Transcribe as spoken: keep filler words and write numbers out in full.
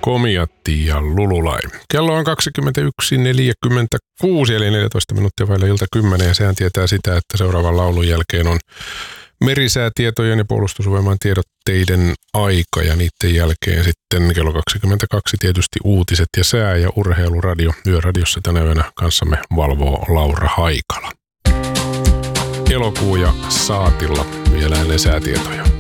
Komiatti ja Lululai. Kello on kaksikymmentäyksi neljäkymmentäkuusi eli neljätoista minuuttia vailla ilta kymmenen ja sehän tietää sitä, että seuraavan laulun jälkeen on merisäätietojen ja puolustusvoiman tiedotteiden aika ja niiden jälkeen sitten kello kaksikymmentäkaksi tietysti uutiset ja sää ja urheiluradio. Yöradiossa tänä yönä kanssamme valvoo Laura Haikala. Elokuu ja saatilla vielä ennen säätietoja.